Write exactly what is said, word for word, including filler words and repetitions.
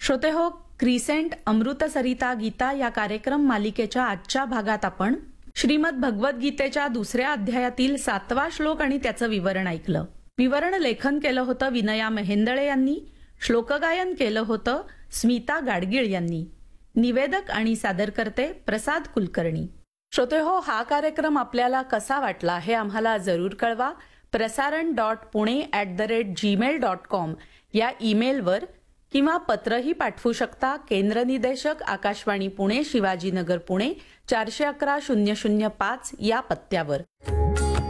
श्रोते हो, क्रिसेंट अमृत सरिता गीता या कार्यक्रम मालिकेच्या आजच्या भागात आपण श्रीमद भगवद्गीतेच्या दुसऱ्या अध्यायातील सातवा श्लोक आणि त्याचं विवरण ऐकलं. विवरण लेखन केलं होतं विनया मेहेंदळे यांनी. श्लोकगायन केलं होतं स्मिता गाडगीळ यांनी. निवेदक आणि सादरकर्ते प्रसाद कुलकर्णी. श्रोते हो, हा कार्यक्रम आपल्याला कसा वाटला हे आम्हाला जरूर कळवा. प्रसारण dot Pune at the rate Gmail dot com या ईमेलवर किंवा पत्रही पाठवू शकता. केंद्र निदेशक आकाशवाणी पुणे, शिवाजीनगर पुणे, चारशे अकरा शून्य शून्य पाच या पत्त्यावर.